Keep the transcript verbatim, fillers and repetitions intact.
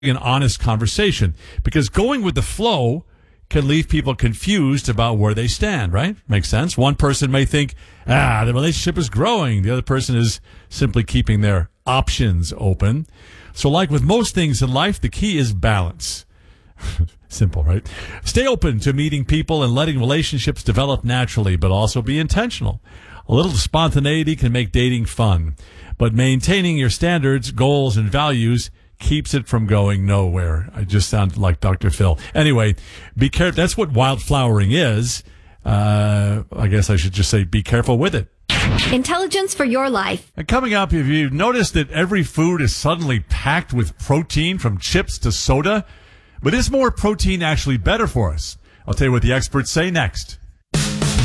an honest conversation, because going with the flow can leave people confused about where they stand, right? Makes sense. One person may think, ah, the relationship is growing. The other person is simply keeping their options open. So like with most things in life, the key is balance. Simple, right? Stay open to meeting people and letting relationships develop naturally, but also be intentional. A little spontaneity can make dating fun, but maintaining your standards, goals, and values keeps it from going nowhere. I just sound like Doctor Phil. Anyway, be careful. That's what wildflowering is. Uh, I guess I should just say be careful with it. Intelligence for your life. And coming up, if you notice that every food is suddenly packed with protein from chips to soda, but is more protein actually better for us? I'll tell you what the experts say next.